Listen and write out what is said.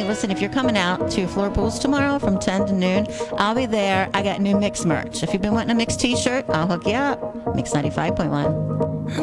Hey, listen, if you're coming out to Floor Pools tomorrow from 10 to noon, I'll be there. I got new Mix merch. If you've been wanting a Mix t-shirt, I'll hook you up. Mix 95.1.